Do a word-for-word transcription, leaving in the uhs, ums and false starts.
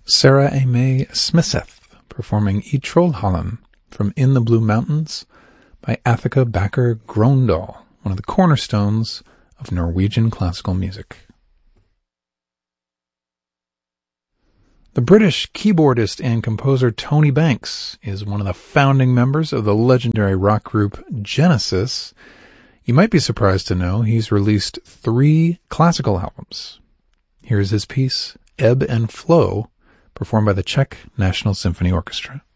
Sarah A. May Smithseth performing I Trollhallen from In the Blue Mountains by Athika Backer Grøndahl, one of the cornerstones of Norwegian classical music. The British keyboardist and composer Tony Banks is one of the founding members of the legendary rock group Genesis. You might be surprised to know he's released three classical albums. Here's his piece, Ebb and Flow, performed by the Czech National Symphony Orchestra.